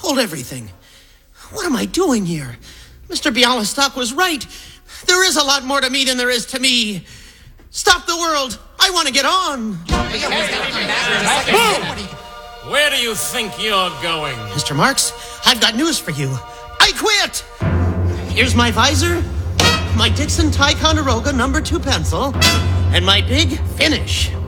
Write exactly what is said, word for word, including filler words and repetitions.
Hold everything. What am I doing here? Mister Bialystok was right. There is a lot more to me than there is to me. Stop the world. I want to get on. Boom! Where do you think you're going? Mister Marks, I've got news for you. I quit! Here's my visor, my Dixon Ticonderoga number two pencil, and my big finish.